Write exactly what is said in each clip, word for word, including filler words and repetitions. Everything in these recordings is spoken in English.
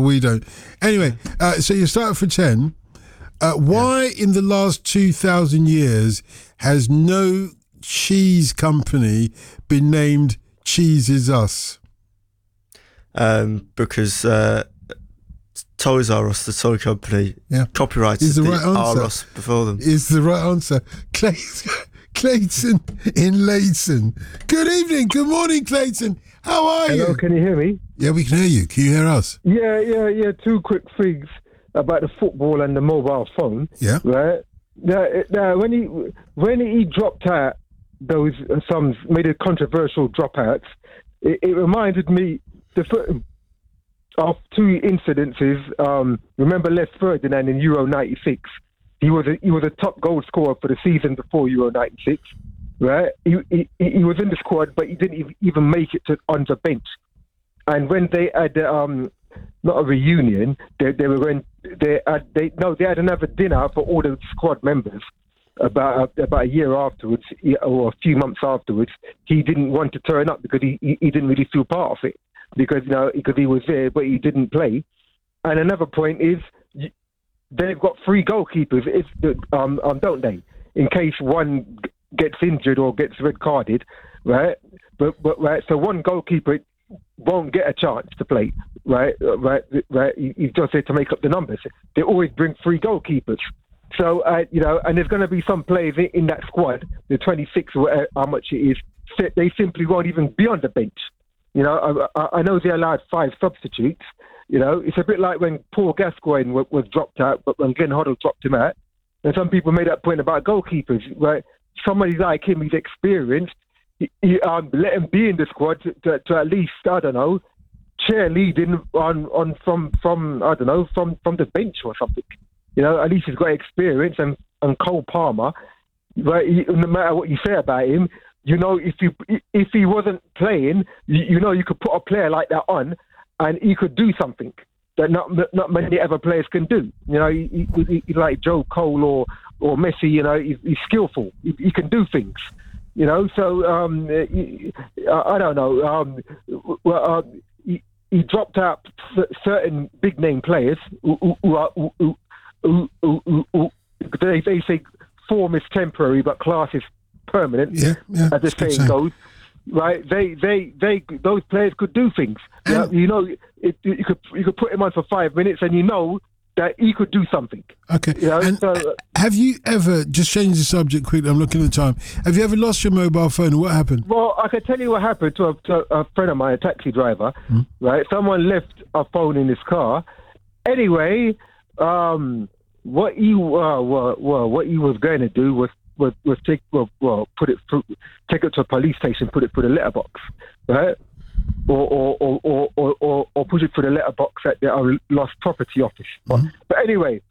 we don't. Anyway, uh, so you started for ten. Uh, why yeah. in the last two thousand years has no cheese company been named Cheese Is Us? Um, because uh, Toys R Us, the toy company, yeah. copyrighted is the, the right answer. R Us before them. Is the right answer. Clay- Clayton in Leighton. Good evening, good morning, Clayton. How are Hello, you? Hello, can you hear me? Yeah, we can hear you. Can you hear us? Yeah, yeah, yeah. Two quick things about the football and the mobile phone. Yeah. Right. Now, now when he when he dropped out those uh, some made a controversial dropouts, it, it reminded me the of two incidences. Um, remember Les Ferdinand in Euro ninety-six? He was a, he was a top goal scorer for the season before Euro ninety-six, right? He, he he was in the squad, but he didn't even make it to on the bench. And when they had um not a reunion, they they were going they had they no they had another dinner for all the squad members. About about a year afterwards, or a few months afterwards, he didn't want to turn up because he he, he didn't really feel part of it because you know because he was there but he didn't play. And another point is. They've got three goalkeepers, it's, um, um, don't they? In case one gets injured or gets red carded, right? But, but right, so one goalkeeper won't get a chance to play, right? Right, right. He's just there to make up the numbers. They always bring three goalkeepers. So uh, you know, and there's going to be some players in that squad, the twenty-six or whatever, how much it is. They simply won't even be on the bench. You know, I, I know they allowed five substitutes. You know, it's a bit like when Paul Gascoigne was, was dropped out, but when Glenn Hoddle dropped him out. And some people made that point about goalkeepers, right? Somebody like him, he's experienced. He, he, um, let him be in the squad to, to, to at least, I don't know, cheerleading on, on from, from I don't know, from, from the bench or something. You know, at least he's got experience. And, and Cole Palmer, right? He, no matter what you say about him, you know, if you if he wasn't playing, you, you know, you could put a player like that on. And he could do something that not not many other players can do. You know, he, he, he, like Joe Cole or or Messi. You know, he, he's skillful. He, he can do things. You know, so um, he, I don't know. Um, well, uh, he, he dropped out certain big name players who, who, who, are, who, who, who, who, who they, they say form is temporary, but class is permanent. Yeah, yeah. As the saying goes. Right, they, they, they, those players could do things. And, you know, it, you could you could put him on for five minutes, and you know that he could do something. Okay. You know, and so, have you ever just change the subject quickly? I'm looking at the time. Have you ever lost your mobile phone? What happened? Well, I can tell you what happened to a, to a friend of mine, a taxi driver. Hmm? Right, someone left a phone in his car. Anyway, um, what he uh, well, well, what he was going to do was. Was, was take well, well put it through, take it to a police station, put it through the letterbox, right? Or or or or or, or, or push it through the letterbox at the uh, lost property office. Mm-hmm. But, but anyway,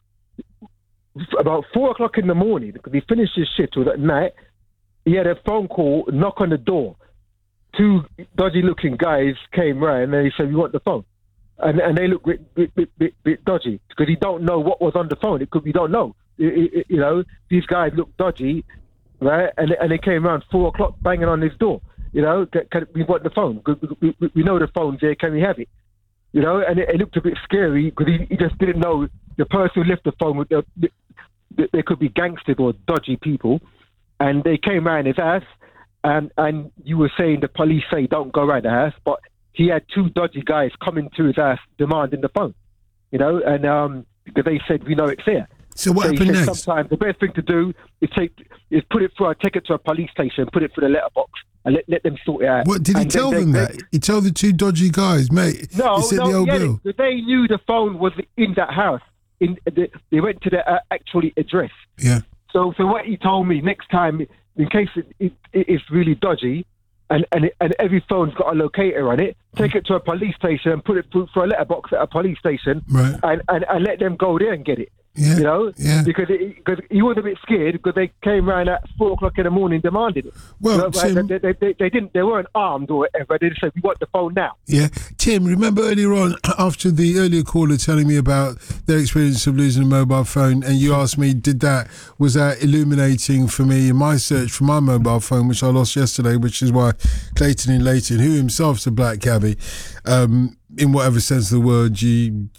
about four o'clock in the morning, because he finished his shift, it was at night. He had a phone call, knock on the door. Two dodgy-looking guys came round and they said, "We want the phone," and and they look bit bit, bit, bit, bit dodgy because he don't know what was on the phone. It could be don't know. It, it, you know, these guys look dodgy, right? And and they came around four o'clock banging on his door. You know, can, can we want the phone? We, we, we know the phone's there. Can we have it? You know, and it, it looked a bit scary because he, he just didn't know the person who left the phone. With the, the, they could be gangsters or dodgy people, and they came around his house. And and you were saying the police say don't go around the house, but he had two dodgy guys coming to his house demanding the phone. You know, and um, because they said we know it's there. So what so happened next? Sometimes the best thing to do is take is put it through, take it to a police station, put it through the letterbox, and let, let them sort it out. What did he and tell then, them they, that? He told the two dodgy guys, mate. No, it's in no, the old yeah, bill. they, they knew the phone was in that house. In the, they went to the uh, actually address. Yeah. So, so what he told me next time, in case it, it, it is really dodgy, and and, it, and every phone's got a locator on it, take it to a police station and put it through for a letterbox at a police station, right. and, and, and let them go there and get it. Yeah, you know, yeah. because it, because he was a bit scared because they came around at four o'clock in the morning demanding it. Well, you know, Tim, they, they, they, they didn't, they weren't armed or whatever. They just said, "We want the phone now." Yeah, Tim. Remember earlier on, after the earlier caller telling me about their experience of losing a mobile phone, and you asked me, did that was that illuminating for me in my search for my mobile phone, which I lost yesterday, which is why Clayton in Leighton, who himself's a black cabbie. Um, in whatever sense of the word you